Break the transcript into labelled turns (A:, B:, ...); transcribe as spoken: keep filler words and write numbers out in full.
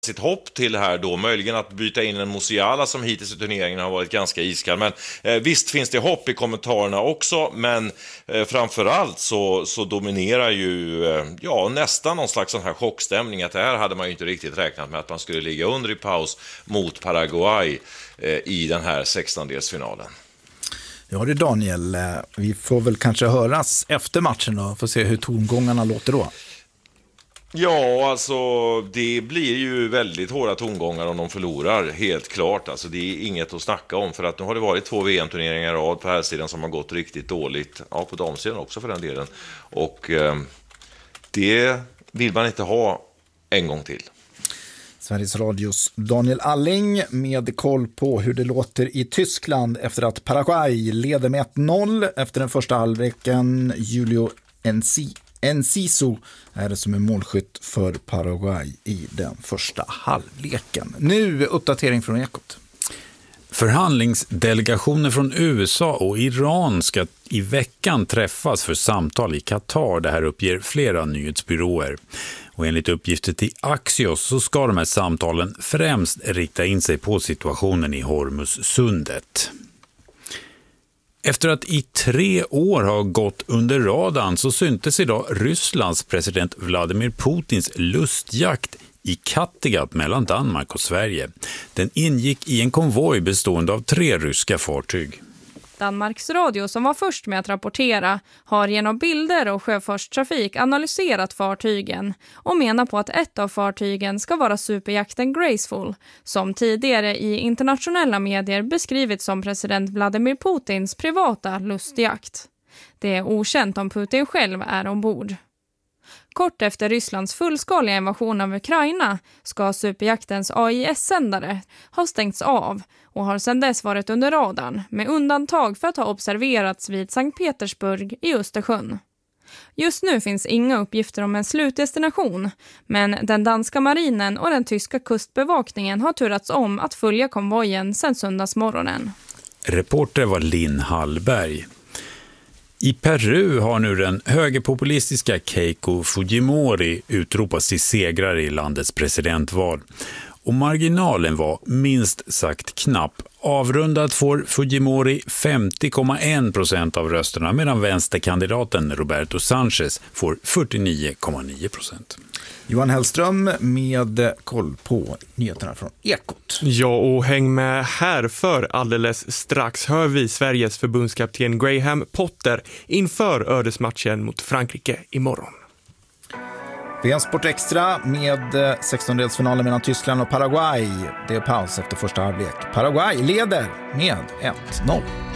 A: sitt hopp till här då, möjligen att byta in en Musiala som hittills i turneringen har varit ganska iskall, men eh, visst finns det hopp i kommentarerna också, men eh, framförallt så, så dominerar ju eh, ja, nästan någon slags sån här chockstämning, att det här hade man ju inte riktigt räknat med, att man skulle ligga under i paus mot Paraguay eh, i den här sextondelsfinalen.
B: Ja det Daniel, vi får väl kanske höras efter matchen och få se hur tongångarna låter då.
A: Ja, alltså det blir ju väldigt hårda tongångar om de förlorar, helt klart. Alltså det är inget att snacka om, för att nu har det varit två V M-turneringar i rad på här sidan som har gått riktigt dåligt. Ja, på damsidan också för den delen. Och eh, det vill man inte ha en gång till.
B: Sveriges Radios Daniel Alling med koll på hur det låter i Tyskland efter att Paraguay leder med ett noll efter den första halvleken. Julio Enci Enciso är det som är målskytt för Paraguay i den första halvleken. Nu uppdatering från Ekot.
C: Förhandlingsdelegationer från U S A och Iran ska i veckan träffas för samtal i Qatar. Det här uppger flera nyhetsbyråer. Och enligt uppgifter till Axios så ska de här samtalen främst rikta in sig på situationen i Hormuzsundet. Efter att i tre år ha gått under radarn så syntes idag Rysslands president Vladimir Putins lustjakt i Kattegatt mellan Danmark och Sverige. Den ingick i en konvoj bestående av tre ryska fartyg.
D: Danmarks Radio, som var först med att rapportera, har genom bilder och sjöfartstrafik analyserat fartygen och menar på att ett av fartygen ska vara superjakten Graceful, som tidigare i internationella medier beskrivits som president Vladimir Putins privata lustjakt. Det är okänt om Putin själv är ombord. Kort efter Rysslands fullskaliga invasion av Ukraina ska superjaktens A I S-sändare ha stängts av och har sedan dess varit under radarn, med undantag för att ha observerats vid Sankt Petersburg i Östersjön. Just nu finns inga uppgifter om en slutdestination, men den danska marinen och den tyska kustbevakningen har turats om att följa konvojen sedan söndagsmorgonen.
C: Reporter var Linn Hallberg. I Peru har nu den högerpopulistiska Keiko Fujimori utropats till segrare i landets presidentval. Och marginalen var minst sagt knapp. Avrundat får Fujimori femtio komma en procent av rösterna, medan vänsterkandidaten Roberto Sanchez får fyrtionio komma nio procent.
B: Johan Hellström med koll på nyheterna från Ekot.
E: Ja, och häng med här, för alldeles strax hör vi Sveriges förbundskapten Graham Potter inför ödesmatchen mot Frankrike imorgon.
B: V M-sport extra med sextondelsfinalen mellan Tyskland och Paraguay. Det är paus efter första halvlek. Paraguay leder med ett noll.